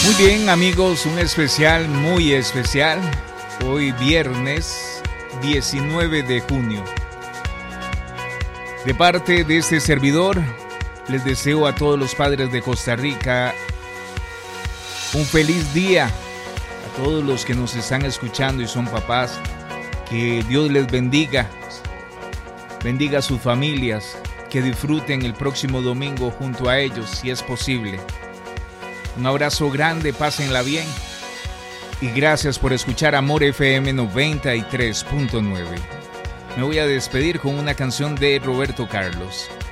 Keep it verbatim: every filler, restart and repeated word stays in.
Muy bien, amigos, un especial, muy especial. Hoy viernes diecinueve de junio. De parte de este servidor, les deseo a todos los padres de Costa Rica un feliz día. A todos los que nos están escuchando y son papás, que Dios les bendiga. Bendiga a sus familias, que disfruten el próximo domingo junto a ellos, si es posible. Un abrazo grande, pásenla bien. Y gracias por escuchar Amor F M noventa y tres punto nueve. Me voy a despedir con una canción de Roberto Carlos.